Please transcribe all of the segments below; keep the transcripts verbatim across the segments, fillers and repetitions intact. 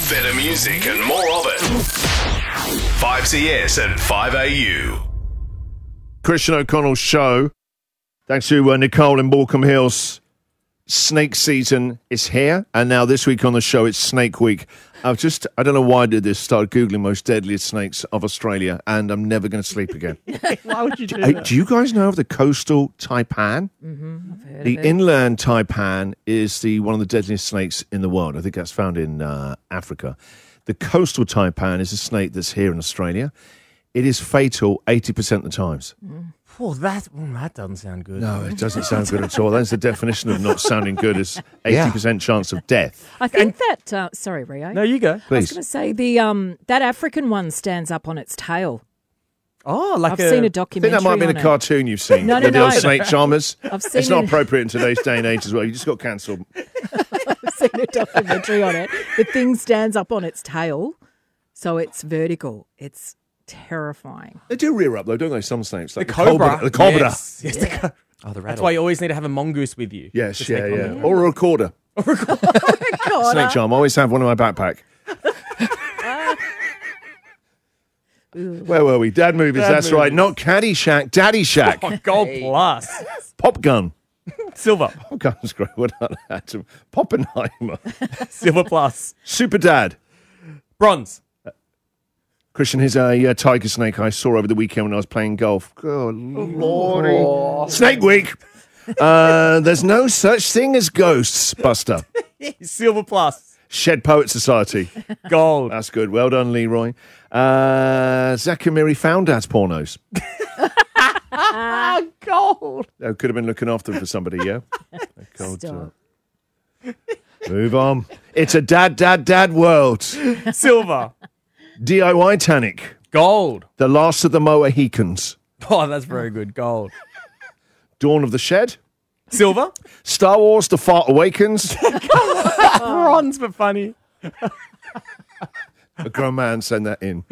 Better music and more of it. five C S and five A U. Christian O'Connell Show. Thanks to uh, Nicole in Morecambe Hills. Snake season is here, and now this week on the show, it's Snake Week. I've just, I don't know why I did this, started Googling most deadliest snakes of Australia, and I'm never going to sleep again. Why would you do Hey, that? do you guys know of the coastal taipan? Mm-hmm. I've heard The of it. inland taipan is the one of the deadliest snakes in the world. I think that's found in uh, Africa. The coastal taipan is a snake that's here in Australia. It is fatal eighty percent of the times. Oh, that, mm, that doesn't sound good. No, it doesn't sound good at all. That's the definition of not sounding good, is eighty percent chance of death. I think that. Uh, sorry, Rio. No, you go. I was Please. going to say the um that African one stands up on its tail. Oh, like I've a, seen a I documentary. think that might have been on a it. cartoon you've seen. No, no, the little no. snake charmers. I've seen It's not it. appropriate in today's day and age as well. You just got cancelled. I've seen a documentary on it. The thing stands up on its tail, so it's vertical. It's terrifying. They do rear up though, don't they? Some snakes, like the cobra. The cobra. Yes, yes, the co- Oh, the That's rattle. why you always need to have a mongoose with you. Yes, To yeah, sneak on yeah. them. Or a recorder. God, Snake charm. I always have one in my backpack. Where were we? Dad movies. Dad that's right. Not Caddyshack. Daddy Shack. Oh, gold plus. Pop gun. Silver. Pop gun's great. What about Atom? Poppenheimer. Silver plus. Super Dad. Bronze. Christian, here's a uh, tiger snake I saw over the weekend when I was playing golf. Good lordy. Snake Week. Uh, there's no such thing as ghosts, Buster. Silver plus. Shed Poet Society. Gold. That's good. Well done, Leroy. Uh, Zakamiri found dad's pornos. Ah, gold. Oh, could have been looking after them for somebody, yeah? Gold, Stop. uh, move on. It's a dad, dad, dad world. Silver. D I Y Tanic. Gold. The Last of the Mohicans. Oh, that's very good. Gold. Dawn of the Shed. Silver. Star Wars The Fart Awakens. Bronze, but funny. A grown man sent that in.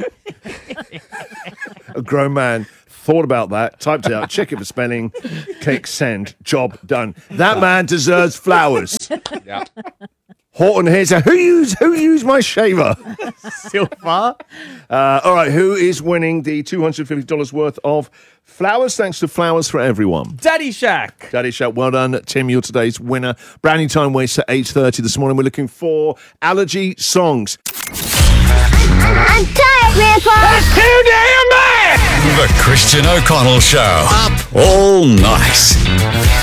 A grown man thought about that, typed it out, check it for spelling, click send, job done. That man deserves flowers. Yeah. Horton here's a who used who used my shaver? Silver. Uh, all right, who is winning the two hundred fifty dollars worth of flowers? Thanks to Flowers for Everyone. Daddy Shack. Daddy Shack, well done. Tim, you're today's winner. Brand new time waits at eight thirty this morning. We're looking for allergy songs. I'm tired, Grandpa. Too damn bad! The Christian O'Connell Show. Up all night.